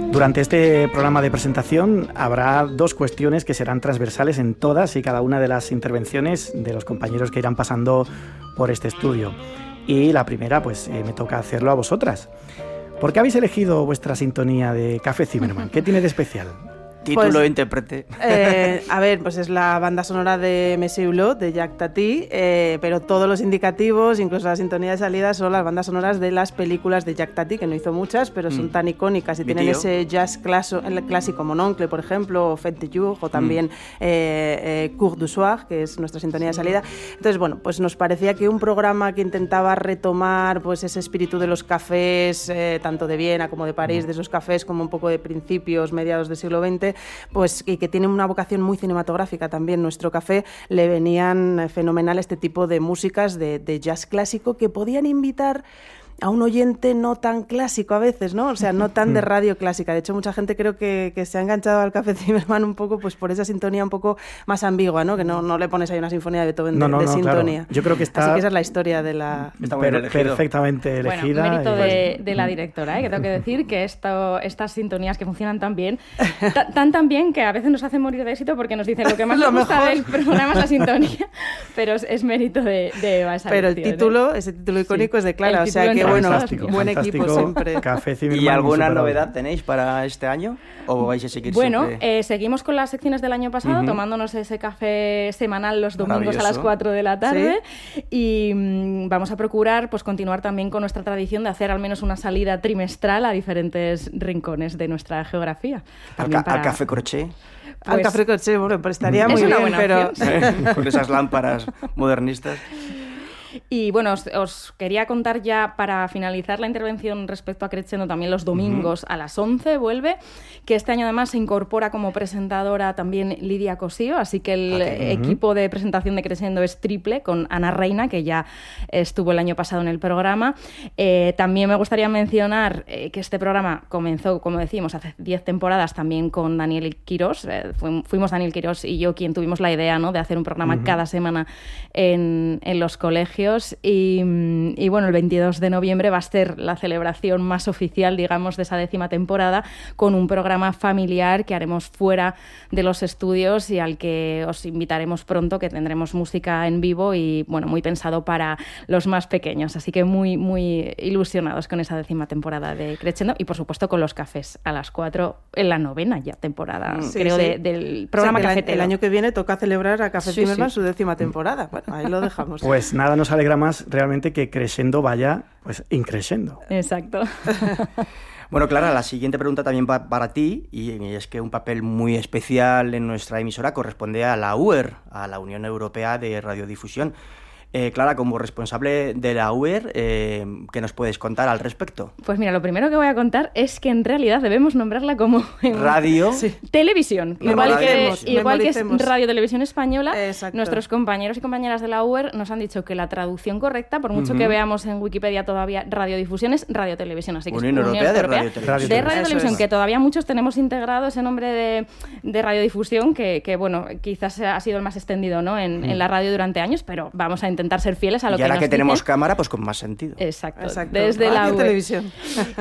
Durante este programa de presentación habrá dos cuestiones que serán transversales en todas y cada una de las intervenciones de los compañeros que irán pasando por este estudio. Y la primera, pues me toca hacerlo a vosotras. ¿Por qué habéis elegido vuestra sintonía de Café Zimmermann? ¿Qué tiene de especial? Título, pues, intérprete. A ver, pues es la banda sonora de Monsieur Hulot, de Jacques Tati, pero todos los indicativos, incluso la sintonía de salida, son las bandas sonoras de las películas de Jacques Tati, que no hizo muchas, pero son tan icónicas y tienen ese jazz clásico, Mononcle, por ejemplo, o Fête de Jour, o también Cours du Soir, que es nuestra sintonía de salida. Entonces, bueno, pues nos parecía que un programa que intentaba retomar pues ese espíritu de los cafés, tanto de Viena como de París, de esos cafés como un poco de principios, mediados del siglo XX, pues y que tiene una vocación muy cinematográfica también. Nuestro café le venían fenomenal este tipo de músicas de jazz clásico que podían invitar a un oyente no tan clásico a veces, ¿no? O sea, no tan de radio clásica. De hecho, mucha gente creo que se ha enganchado al Café Zimmermann un poco pues por esa sintonía un poco más ambigua, ¿no? Que no le pones ahí una sinfonía de Beethoven de sintonía. Claro. Yo creo que está... Así que esa es la historia de la... Está perfectamente elegida. Bueno, mérito de la directora, que tengo que decir que estas sintonías que funcionan tan bien, tan bien que a veces nos hacen morir de éxito porque nos dicen lo que más nos gusta del programa es la sintonía, pero es mérito de Eva esa Pero elección, ese título icónico es de Clara, o sea que bueno, buen equipo siempre. Café Zimmermann. ¿Y alguna novedad tenéis para este año? ¿O vais a seguir siempre? Seguimos con las secciones del año pasado, tomándonos ese café semanal los domingos a las 4 de la tarde. ¿Sí? Y vamos a procurar pues continuar también con nuestra tradición de hacer al menos una salida trimestral a diferentes rincones de nuestra geografía. ¿Al Café Crochet? Pues, al Café Crochet, bueno, pues estaría muy bien, pero... Con esas lámparas modernistas. Y bueno, os quería contar ya para finalizar la intervención respecto a Crescendo, también los domingos a las 11 vuelve, que este año además se incorpora como presentadora también Lidia Cosío, así que el equipo de presentación de Crescendo es triple, con Ana Reina, que ya estuvo el año pasado en el programa. También me gustaría mencionar que este programa comenzó, como decimos, hace 10 temporadas también con Daniel Quirós. Fuimos Daniel Quirós y yo quien tuvimos la idea, ¿no?, de hacer un programa cada semana en los colegios. Y bueno, el 22 de noviembre va a ser la celebración más oficial, digamos, de esa 10ª temporada, con un programa familiar que haremos fuera de los estudios y al que os invitaremos pronto, que tendremos música en vivo y, bueno, muy pensado para los más pequeños. Así que muy, muy ilusionados con esa 10ª temporada de Crescendo y, por supuesto, con los cafés a las 4 en la 9ª ya temporada, del programa Cafetero. El año que viene toca celebrar a Café Zimmermann su 10ª temporada. Bueno, ahí lo dejamos. Pues nada, nos alegra más realmente que Crescendo vaya pues increciendo. Exacto. Bueno, Clara, la siguiente pregunta también va para ti, y es que un papel muy especial en nuestra emisora corresponde a la UER, a la Unión Europea de Radiodifusión. Clara, como responsable de la UER, ¿qué nos puedes contar al respecto? Pues mira, lo primero que voy a contar es que en realidad debemos nombrarla como radio televisión, igual que es Radio Televisión Española. Exacto. Nuestros compañeros y compañeras de la UER nos han dicho que la traducción correcta, por mucho que veamos en Wikipedia todavía radiodifusión, es radiotelevisión, así que Unión Europea de Radiotelevisión, que todavía muchos tenemos integrado ese nombre de radiodifusión que bueno, quizás ha sido el más extendido, ¿no?, en la radio durante años, pero vamos a intentar ser fieles a lo que nos dicen. Y ahora que tenemos cámara, pues con más sentido. Exacto. Desde la televisión.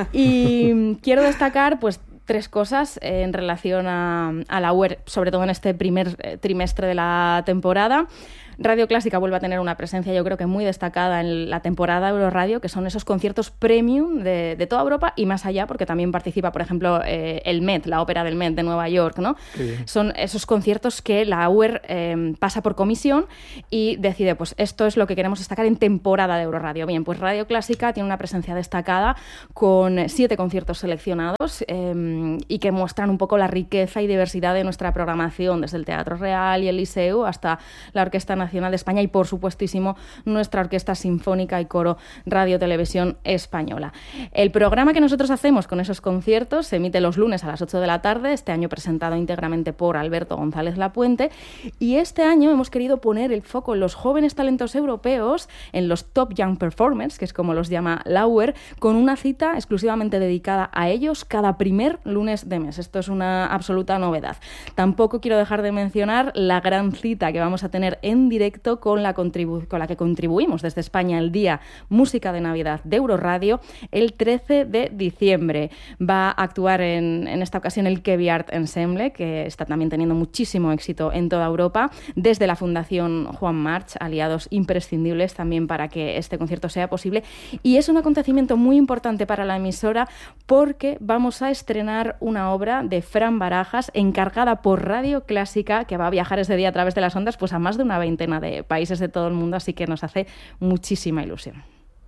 Y quiero destacar, pues, 3 cosas en relación a la UER, sobre todo en este primer trimestre de la temporada. Radio Clásica vuelve a tener una presencia, yo creo que muy destacada en la temporada Euroradio, que son esos conciertos premium de toda Europa y más allá, porque también participa, por ejemplo, el Met, la ópera del Met de Nueva York, ¿no? Sí. Son esos conciertos que la UER pasa por comisión y decide, pues esto es lo que queremos destacar en temporada de Euroradio. Bien, pues Radio Clásica tiene una presencia destacada con 7 conciertos seleccionados y que muestran un poco la riqueza y diversidad de nuestra programación, desde el Teatro Real y el Liceu hasta la Orquesta Nacional de España y, por supuestísimo, nuestra Orquesta Sinfónica y Coro Radio Televisión Española. El programa que nosotros hacemos con esos conciertos se emite los lunes a las 8 de la tarde, este año presentado íntegramente por Alberto González Lapuente, y este año hemos querido poner el foco en los jóvenes talentos europeos, en los Top Young Performers, que es como los llama la UER, con una cita exclusivamente dedicada a ellos cada primer lunes de mes. Esto es una absoluta novedad. Tampoco quiero dejar de mencionar la gran cita que vamos a tener en directo con la que contribuimos desde España el Día Música de Navidad de Euroradio el 13 de diciembre. Va a actuar en esta ocasión el Kebby Art Ensemble, que está también teniendo muchísimo éxito en toda Europa, desde la Fundación Juan March, aliados imprescindibles también para que este concierto sea posible. Y es un acontecimiento muy importante para la emisora porque vamos a estrenar una obra de Fran Barajas encargada por Radio Clásica, que va a viajar ese día a través de las ondas pues a más de una veintena de países de todo el mundo, así que nos hace muchísima ilusión.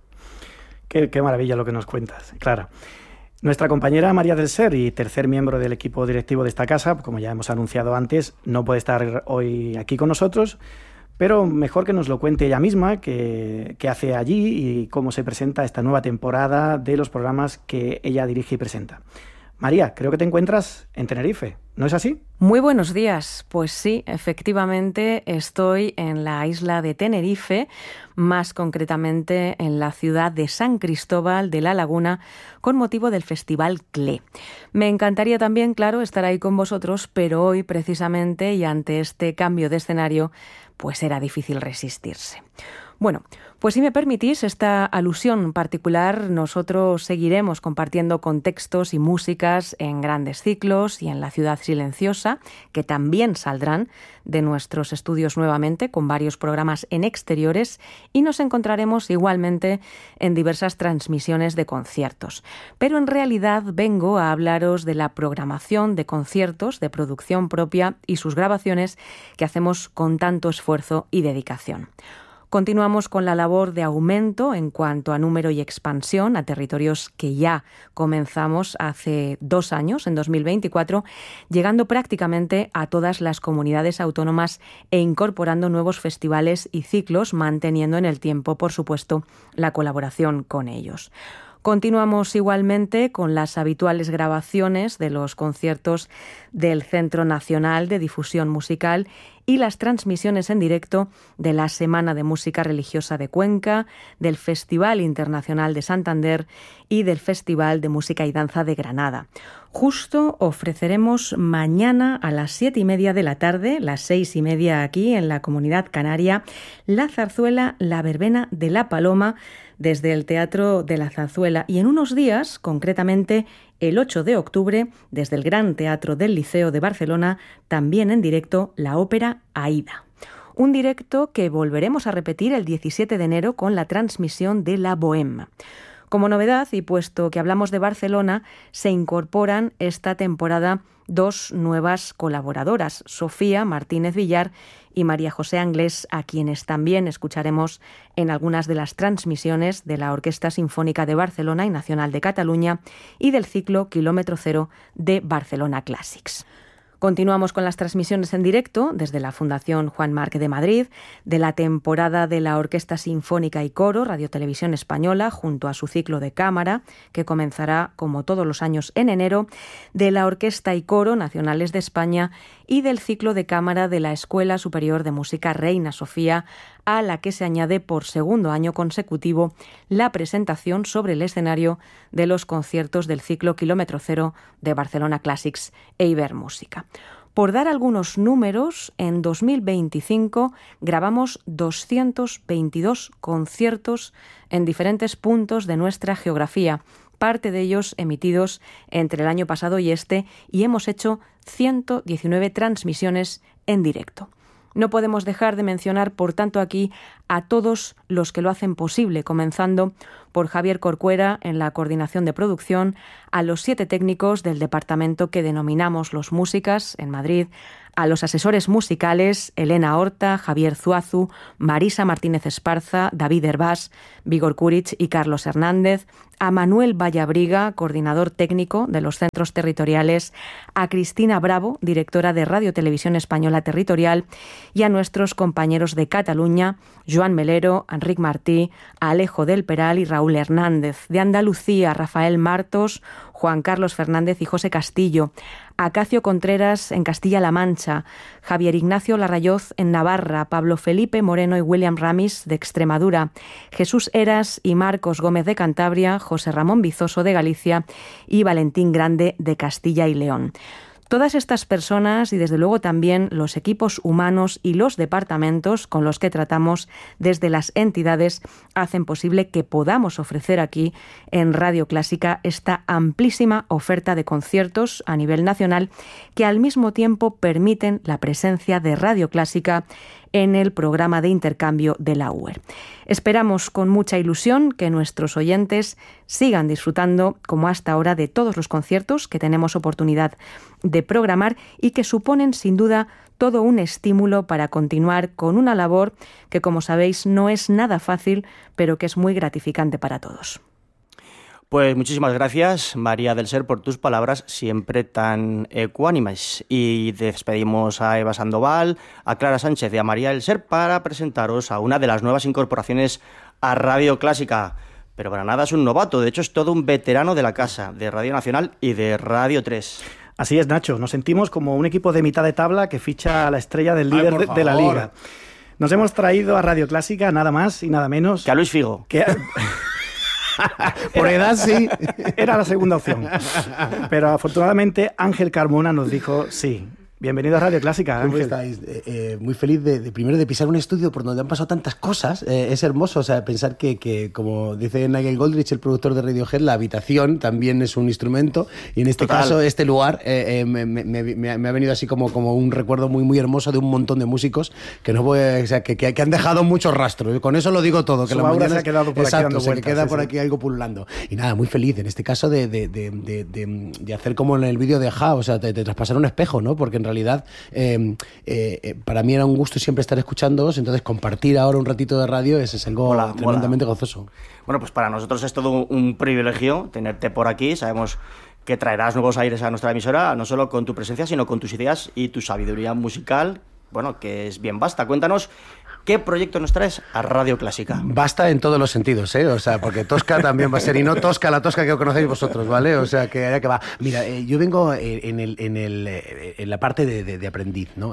Qué maravilla lo que nos cuentas, Clara. Nuestra compañera María del Ser y tercer miembro del equipo directivo de esta casa, como ya hemos anunciado antes, no puede estar hoy aquí con nosotros, pero mejor que nos lo cuente ella misma, qué hace allí y cómo se presenta esta nueva temporada de los programas que ella dirige y presenta. María, creo que te encuentras en Tenerife, ¿no es así? Muy buenos días. Pues sí, efectivamente estoy en la isla de Tenerife, más concretamente en la ciudad de San Cristóbal de la Laguna, con motivo del Festival CLE. Me encantaría también, claro, estar ahí con vosotros, pero hoy precisamente y ante este cambio de escenario, pues era difícil resistirse. Bueno, pues si me permitís esta alusión particular, nosotros seguiremos compartiendo contextos y músicas en grandes ciclos y en La Ciudad Silenciosa, que también saldrán de nuestros estudios nuevamente con varios programas en exteriores, y nos encontraremos igualmente en diversas transmisiones de conciertos. Pero en realidad vengo a hablaros de la programación de conciertos de producción propia y sus grabaciones que hacemos con tanto esfuerzo y dedicación. Continuamos con la labor de aumento en cuanto a número y expansión a territorios que ya comenzamos hace 2 años, en 2024, llegando prácticamente a todas las comunidades autónomas e incorporando nuevos festivales y ciclos, manteniendo en el tiempo, por supuesto, la colaboración con ellos. Continuamos igualmente con las habituales grabaciones de los conciertos del Centro Nacional de Difusión Musical y las transmisiones en directo de la Semana de Música Religiosa de Cuenca, del Festival Internacional de Santander y del Festival de Música y Danza de Granada. Justo ofreceremos mañana a las 7:30 de la tarde, las 6:30 aquí en la Comunidad Canaria, la zarzuela La Verbena de la Paloma desde el Teatro de la Zarzuela, y en unos días, concretamente el 8 de octubre, desde el Gran Teatro del Liceo de Barcelona, también en directo la ópera Aída. Un directo que volveremos a repetir el 17 de enero con la transmisión de La Bohème. Como novedad, y puesto que hablamos de Barcelona, se incorporan esta temporada 2 nuevas colaboradoras, Sofía Martínez Villar y María José Anglés, a quienes también escucharemos en algunas de las transmisiones de la Orquesta Sinfónica de Barcelona y Nacional de Cataluña y del ciclo Kilómetro Cero de Barcelona Classics. Continuamos con las transmisiones en directo desde la Fundación Juan March de Madrid, de la temporada de la Orquesta Sinfónica y Coro Radio Televisión Española, junto a su ciclo de cámara, que comenzará como todos los años en enero, de la Orquesta y Coro Nacionales de España y del ciclo de cámara de la Escuela Superior de Música Reina Sofía, a la que se añade por segundo año consecutivo la presentación sobre el escenario de los conciertos del ciclo Kilómetro Cero de Barcelona Classics e Ibermúsica. Por dar algunos números, en 2025 grabamos 222 conciertos en diferentes puntos de nuestra geografía, parte de ellos emitidos entre el año pasado y este, y hemos hecho 119 transmisiones en directo. No podemos dejar de mencionar, por tanto, aquí a todos los que lo hacen posible, comenzando por Javier Corcuera en la coordinación de producción, a los 7 técnicos del departamento que denominamos Los Músicas en Madrid, a los asesores musicales Elena Horta, Javier Zuazu, Marisa Martínez Esparza, David Herbás, Vigor Kurich y Carlos Hernández, a Manuel Vallabriga, coordinador técnico de los centros territoriales, a Cristina Bravo, directora de Radio Televisión Española Territorial, y a nuestros compañeros de Cataluña, Joan Melero, Enric Martí, Alejo del Peral y Raúl Hernández, de Andalucía, Rafael Martos, Juan Carlos Fernández y José Castillo, Acacio Contreras en Castilla-La Mancha, Javier Ignacio Larrayoz en Navarra, Pablo Felipe Moreno y William Ramis de Extremadura, Jesús Eras y Marcos Gómez de Cantabria, José Ramón Vizoso de Galicia y Valentín Grande de Castilla y León. Todas estas personas y desde luego también los equipos humanos y los departamentos con los que tratamos desde las entidades hacen posible que podamos ofrecer aquí en Radio Clásica esta amplísima oferta de conciertos a nivel nacional que al mismo tiempo permiten la presencia de Radio Clásica en el programa de intercambio de la UER. Esperamos con mucha ilusión que nuestros oyentes sigan disfrutando, como hasta ahora, de todos los conciertos que tenemos oportunidad de programar y que suponen, sin duda, todo un estímulo para continuar con una labor que, como sabéis, no es nada fácil, pero que es muy gratificante para todos. Pues muchísimas gracias, María del Ser, por tus palabras siempre tan ecuánimes. Y despedimos a Eva Sandoval, a Clara Sánchez y a María del Ser para presentaros a una de las nuevas incorporaciones a Radio Clásica. Pero para nada es un novato, de hecho es todo un veterano de la casa, de Radio Nacional y de Radio 3. Así es, Nacho, nos sentimos como un equipo de mitad de tabla que ficha a la estrella del líder de la liga. Nos hemos traído a Radio Clásica nada más y nada menos que a Luis Figo. Por edad sí, era la segunda opción. Pero afortunadamente Ángel Carmona nos dijo sí. Bienvenido a Radio Clásica, Ángel. ¿Cómo estáis? Muy feliz primero de pisar un estudio por donde han pasado tantas cosas. Es hermoso, o sea, pensar que, como dice Nigel Godrich, el productor de Radiohead, la habitación también es un instrumento. Y en este caso, este lugar me ha venido así como un recuerdo muy, muy hermoso de un montón de músicos que no voy, o sea, que han dejado mucho rastro. Con eso lo digo todo. Que la mañana se ha quedado por aquí dando vueltas, se queda por aquí algo pululando. Y nada, muy feliz en este caso de hacer como en el vídeo de Ja, o sea, de traspasar un espejo, ¿no? Porque en realidad para mí era un gusto siempre estar escuchándoos, entonces compartir ahora un ratito de radio es algo tremendamente gozoso. Bueno, pues para nosotros es todo un privilegio tenerte por aquí. Sabemos que traerás nuevos aires a nuestra emisora, no solo con tu presencia, sino con tus ideas y tu sabiduría musical, bueno, que es bien vasta. Cuéntanos, ¿qué proyecto nos traes a Radio Clásica? Basta en todos los sentidos, ¿eh? O sea, porque Tosca también va a ser, y no Tosca, la Tosca que conocéis vosotros, ¿vale? O sea, que allá que va. Mira, yo vengo en la parte de aprendiz, ¿no?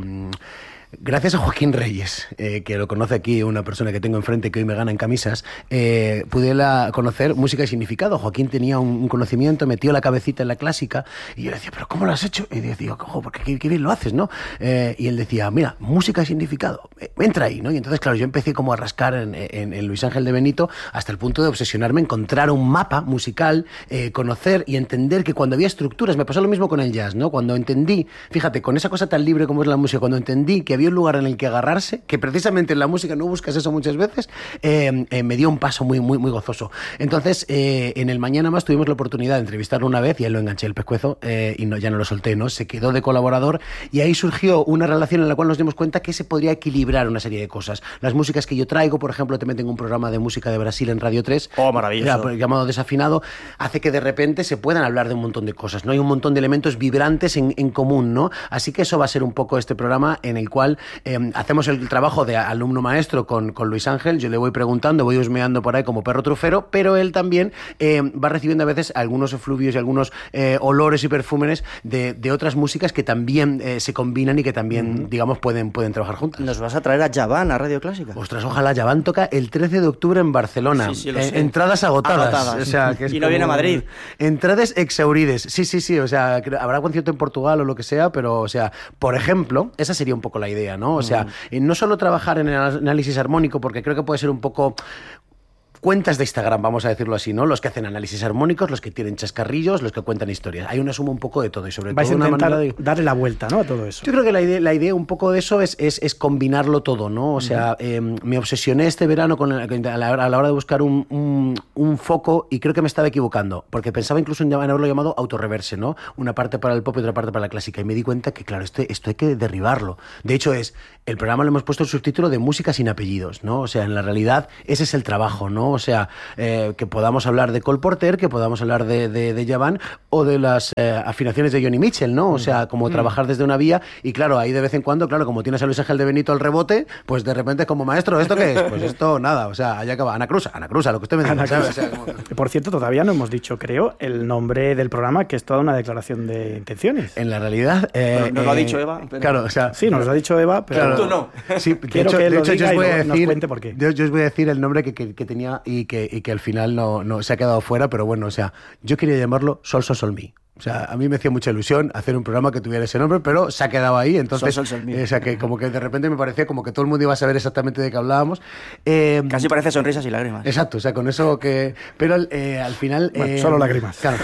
Gracias a Joaquín Reyes, que lo conoce aquí una persona que tengo enfrente que hoy me gana en camisas, pude conocer música y significado. Joaquín tenía un conocimiento, metió la cabecita en la clásica y yo le decía, ¿pero cómo lo has hecho? Y decía, ojo, porque qué bien lo haces, ¿no? Y él decía, mira, música y significado, entra ahí, ¿no? Y entonces, claro, yo empecé como a rascar en Luis Ángel de Benito hasta el punto de obsesionarme, encontrar un mapa musical, conocer y entender que cuando había estructuras, me pasó lo mismo con el jazz, ¿no? Cuando entendí, fíjate, con esa cosa tan libre como es la música, cuando entendí que había un lugar en el que agarrarse, que precisamente en la música no buscas eso muchas veces, me dio un paso muy, muy, muy gozoso. Entonces, en el Mañana Más tuvimos la oportunidad de entrevistarlo una vez y ahí lo enganché el pescuezo y ya no lo solté, ¿no? Se quedó de colaborador y ahí surgió una relación en la cual nos dimos cuenta que se podría equilibrar una serie de cosas. Las músicas que yo traigo, por ejemplo, también tengo un programa de música de Brasil en Radio 3. Oh, maravilloso. Llamado Desafinado, hace que de repente se puedan hablar de un montón de cosas, ¿no? Hay un montón de elementos vibrantes en común, ¿no? Así que eso va a ser un poco este programa en el cual hacemos el trabajo de alumno maestro con Luis Ángel. Yo le voy preguntando, voy husmeando por ahí como perro trufero, pero él también va recibiendo a veces algunos efluvios y algunos olores y perfúmenes de otras músicas que también se combinan y que también, digamos, pueden trabajar juntas. ¿Nos vas a traer a Javan a Radio Clásica? Ostras, ojalá. Javan toca el 13 de octubre en Barcelona. Sí, lo sé. Entradas agotadas. O sea, que es y no viene a Madrid. Entradas exhaurides. Sí. O sea, habrá concierto en Portugal o lo que sea, pero, o sea, por ejemplo, esa sería un poco la idea, ¿no? O sea, no solo trabajar en el análisis armónico, porque creo que puede ser un poco cuentas de Instagram, vamos a decirlo así, ¿no? Los que hacen análisis armónicos, los que tienen chascarrillos, los que cuentan historias. Hay una suma un poco de todo y sobre vais todo a intentar darle la vuelta, ¿no? A todo eso. Yo creo que la idea un poco de eso es combinarlo todo, ¿no? O sea, me obsesioné este verano a la hora de buscar un foco y creo que me estaba equivocando, porque pensaba incluso en haberlo llamado autorreverse, ¿no? Una parte para el pop y otra parte para la clásica. Y me di cuenta que, claro, esto hay que derribarlo. De hecho, el programa le hemos puesto el subtítulo de Música sin apellidos, ¿no? O sea, en la realidad ese es el trabajo, ¿no? O sea, que podamos hablar de Cole Porter, que podamos hablar de Javan o de las afinaciones de Johnny Mitchell, ¿no? O sea, como trabajar desde una vía y claro, ahí de vez en cuando, claro, como tienes a Luis Ángel de Benito al rebote, pues de repente es como maestro, ¿esto qué es? Pues esto nada, o sea, allá acaba. Ana Cruz, lo que usted me dice, ¿sabes? O sea, como... Por cierto, todavía no hemos dicho, creo, el nombre del programa, que es toda una declaración de intenciones. En la realidad... nos lo ha dicho Eva. Pero... Claro, o sea... Sí, nos lo ha dicho Eva, pero... Claro, tú no. Sí, quiero que lo diga y nos cuente por qué. Yo os voy a decir el nombre que tenía y que al final no se ha quedado fuera, pero bueno, o sea, yo quería llamarlo Sol, Sol, Sol, Mi. O sea, a mí me hacía mucha ilusión hacer un programa que tuviera ese nombre, pero se ha quedado ahí, entonces... Sol, o sea, que como que de repente me parecía como que todo el mundo iba a saber exactamente de qué hablábamos. Casi parece sonrisas y lágrimas. Exacto, o sea, con eso que... Pero al final... Bueno, solo lágrimas. Claro.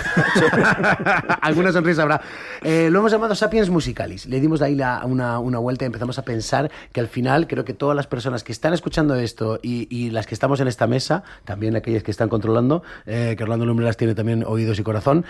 Alguna sonrisa habrá. Lo hemos llamado Sapiens Musicalis. Le dimos de ahí una vuelta y empezamos a pensar que al final creo que todas las personas que están escuchando esto y las que estamos en esta mesa, también aquellas que están controlando, que Orlando Lumbreras tiene también oídos y corazón,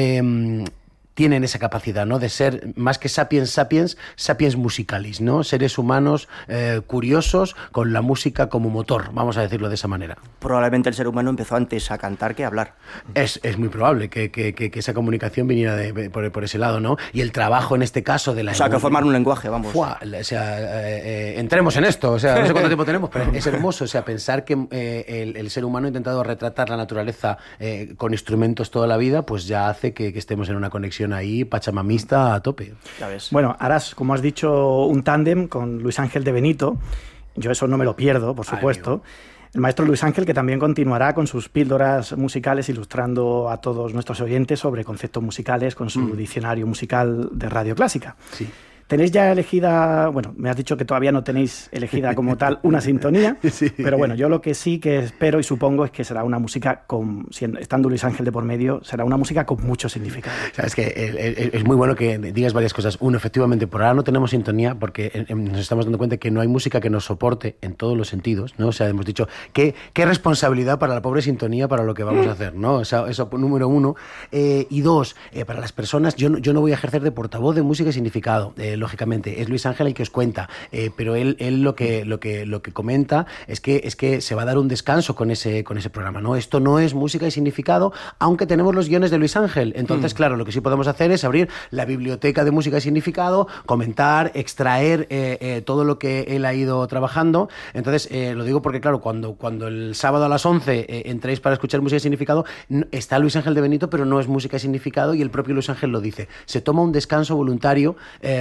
tienen esa capacidad, ¿no? De ser, más que sapiens musicalis, ¿no? Seres humanos curiosos con la música como motor, vamos a decirlo de esa manera. Probablemente el ser humano empezó antes a cantar que a hablar. Es muy probable que esa comunicación viniera por ese lado, ¿no? Y el trabajo en este caso de la... O sea, que formar un lenguaje, vamos. O sea, entremos en esto, o sea, no sé cuánto tiempo tenemos, pero es hermoso, o sea, pensar que el ser humano ha intentado retratar la naturaleza con instrumentos toda la vida, pues ya hace que estemos en una conexión ahí pachamamista a tope. Ya ves. Bueno, harás, como has dicho, un tándem con Luis Ángel de Benito. Yo eso no me lo pierdo, por supuesto. El maestro Luis Ángel, que también continuará con sus píldoras musicales ilustrando a todos nuestros oyentes sobre conceptos musicales con su diccionario musical de Radio Clásica. Sí. ¿Tenéis ya elegida, bueno, me has dicho que todavía no tenéis elegida como tal una sintonía, sí. Pero bueno, yo lo que sí que espero y supongo es que será una música estando Luis Ángel de por medio, será una música con mucho significado. O sea, es que es muy bueno que digas varias cosas. Uno, efectivamente, por ahora no tenemos sintonía porque nos estamos dando cuenta que no hay música que nos soporte en todos los sentidos, ¿no? O sea, hemos dicho, qué responsabilidad para la pobre sintonía para lo que vamos a hacer, ¿no? O sea, eso número uno. Y dos, para las personas, yo no voy a ejercer de portavoz de música y significado. Lógicamente, es Luis Ángel el que os cuenta, pero él lo que comenta es que se va a dar un descanso con ese programa, ¿no? Esto no es música y significado, aunque tenemos los guiones de Luis Ángel. Entonces, claro, lo que sí podemos hacer es abrir la biblioteca de música y significado, comentar, extraer todo lo que él ha ido trabajando. Entonces, lo digo porque, claro, cuando el sábado a las 11 entréis para escuchar música y significado, está Luis Ángel de Benito, pero no es música y significado, y el propio Luis Ángel lo dice. Se toma un descanso voluntario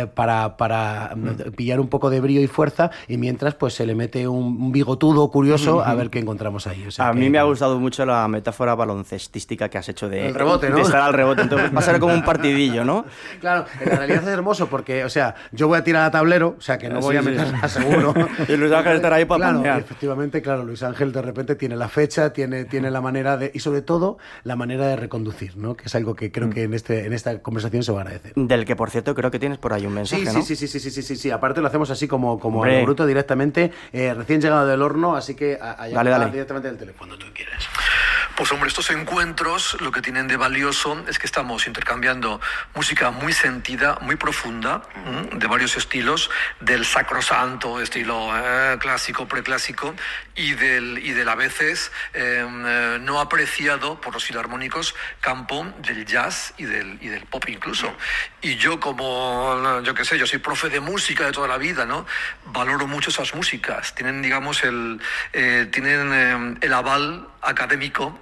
para pillar un poco de brío y fuerza, y mientras pues se le mete un bigotudo curioso a ver qué encontramos ahí. O sea, a mí me ha gustado mucho la metáfora baloncestística que has hecho de, el rebote, ¿no? De estar al rebote. Entonces va a ser como un partidillo, ¿no? Claro, en realidad es hermoso porque, o sea, yo voy a tirar a tablero, o sea, que no voy a meterla seguro. Y Luis Ángel estará ahí para claro, efectivamente, claro, Luis Ángel de repente tiene la fecha, tiene la manera de, y sobre todo la manera de reconducir, ¿no? Que es algo que creo que en esta conversación se va a agradecer. Del que, por cierto, creo que tienes por ahí un mensaje, ¿no? Sí. Aparte lo hacemos así como a lo bruto directamente, recién llegado del horno, así que dale. Directamente del teléfono. Cuando tú quieras. Pues hombre, estos encuentros lo que tienen de valioso es que estamos intercambiando música muy sentida, muy profunda, de varios estilos, del sacrosanto, estilo clásico, preclásico, y del a veces no apreciado por los filarmónicos campo del jazz y del pop incluso. Y yo yo soy profe de música de toda la vida, ¿no? Valoro mucho esas músicas. Tienen, digamos, el aval académico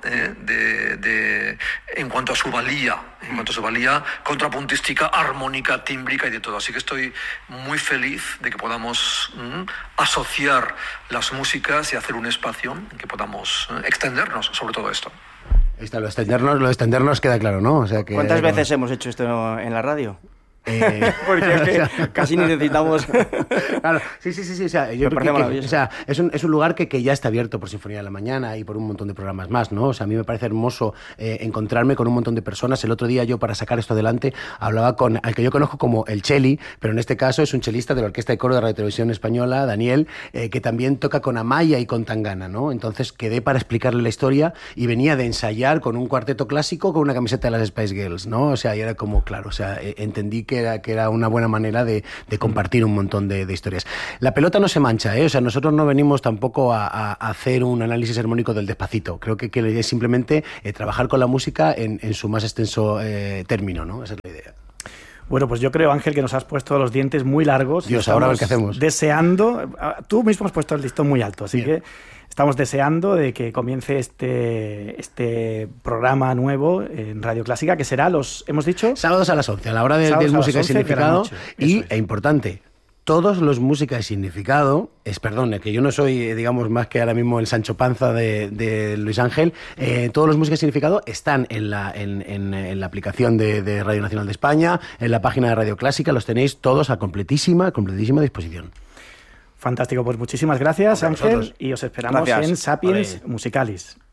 en cuanto a su valía, contrapuntística, armónica, tímbrica y de todo. Así que estoy muy feliz de que podamos asociar las músicas y hacer un espacio en que podamos extendernos sobre todo esto. Lo extendernos queda claro, ¿no? O sea que, ¿cuántas veces hemos hecho esto en la radio? Porque es que casi ni necesitamos. Claro, sí. O sea, yo creo que es un lugar que ya está abierto por Sinfonía de la Mañana y por un montón de programas más, ¿no? O sea, a mí me parece hermoso encontrarme con un montón de personas. El otro día yo, para sacar esto adelante, hablaba con al que yo conozco como el Cheli, pero en este caso es un chelista de la Orquesta de Coro de Radio Televisión Española, Daniel, que también toca con Amaya y con Tangana, ¿no? Entonces quedé para explicarle la historia y venía de ensayar con un cuarteto clásico con una camiseta de las Spice Girls, ¿no? O sea, y era como, claro, o sea, entendí que era una buena manera de compartir un montón de historias. La pelota no se mancha, ¿eh? O sea, nosotros no venimos tampoco a hacer un análisis armónico del Despacito. Creo que es simplemente trabajar con la música en su más extenso término, ¿no? Esa es la idea. Bueno, pues yo creo, Ángel, que nos has puesto los dientes muy largos. Dios, ahora a ver qué hacemos. Deseando, tú mismo has puesto el listón muy alto, así que estamos deseando de que comience este programa nuevo en Radio Clásica, que será hemos dicho... Sábados a las 11, a la hora de música y significado. E importante, todos los música y significado, perdón, que yo no soy, digamos, más que ahora mismo el Sancho Panza de Luis Ángel, todos los música y significado están en la aplicación de Radio Nacional de España, en la página de Radio Clásica, los tenéis todos a completísima disposición. Fantástico, pues muchísimas gracias, Ángel, y os esperamos en Sapiens Musicalis.